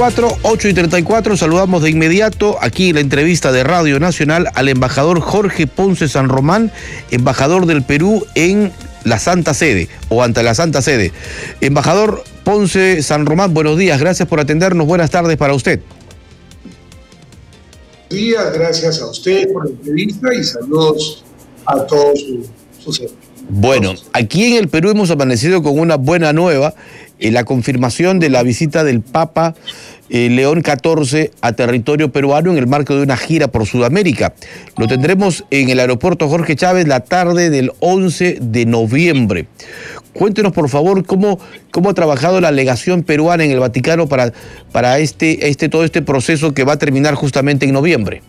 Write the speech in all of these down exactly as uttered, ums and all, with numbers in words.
ocho y treinta y cuatro, saludamos de inmediato aquí en la entrevista de Radio Nacional al embajador Jorge Ponce San Román, embajador del Perú en la Santa Sede, o ante la Santa Sede. Embajador Ponce San Román, buenos días, gracias por atendernos, buenas tardes para usted. Buenos días, gracias a usted por la entrevista y saludos a todos sus sus Bueno, aquí en el Perú hemos amanecido con una buena nueva, eh, la confirmación de la visita del Papa eh, León catorce a territorio peruano en el marco de una gira por Sudamérica. Lo tendremos en el aeropuerto Jorge Chávez la tarde del once de noviembre. Cuéntenos, por favor, cómo, cómo ha trabajado la legación peruana en el Vaticano para, para este, este, todo este proceso que va a terminar justamente en noviembre.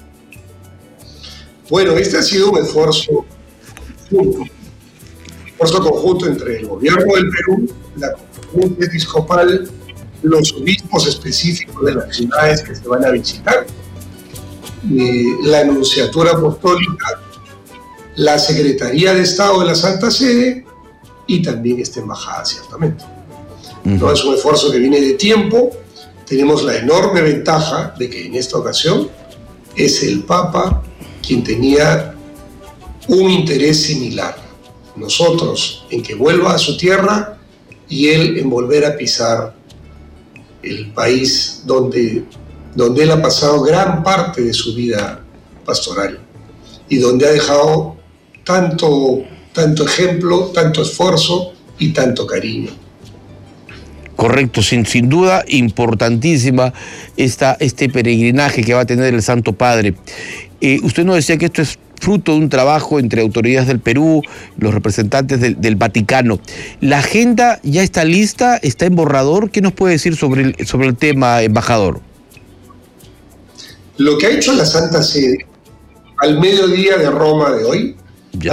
Bueno, este ha sido un esfuerzo conjunto, esfuerzo conjunto entre el gobierno del Perú, la conferencia episcopal, los obispos específicos de las ciudades que se van a visitar, eh, la Nunciatura Apostólica, la Secretaría de Estado de la Santa Sede y también esta embajada, ciertamente. Uh-huh. No es un esfuerzo que viene de tiempo. Tenemos la enorme ventaja de que en esta ocasión es el Papa quien tenía un interés similar. Nosotros en que vuelva a su tierra y él en volver a pisar el país donde, donde él ha pasado gran parte de su vida pastoral y donde ha dejado tanto, tanto ejemplo, tanto esfuerzo y tanto cariño. Correcto, sin, sin duda importantísima esta, este peregrinaje que va a tener el Santo Padre. Eh, usted nos decía que esto es fruto de un trabajo entre autoridades del Perú, los representantes del, del Vaticano. ¿La agenda ya está lista? ¿Está en borrador? ¿Qué nos puede decir sobre el, sobre el tema, embajador? Lo que ha hecho la Santa Sede al mediodía de Roma de hoy